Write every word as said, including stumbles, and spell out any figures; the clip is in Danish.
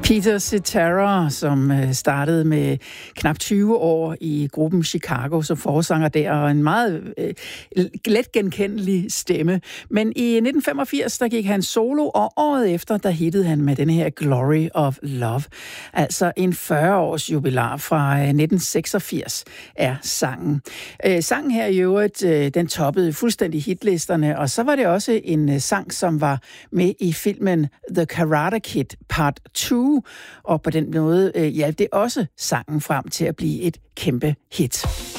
Peter Cetera, som startede med knap tyve år i gruppen Chicago som forsanger der, og en meget øh, let genkendelig stemme. Men i nitten femogfirs, der gik han solo, og året efter, der hittede han med den her Glory of Love. Altså en fyrre-års jubilar fra nitten seksogfirs er sangen. Øh, sangen her i øvrigt, øh, den toppede fuldstændig hitlisterne, og så var det også en øh, sang, som var med i filmen The Karate Kid Part to, og på den måde øh, hjalp det også sangen frem til at blive et kæmpe hit.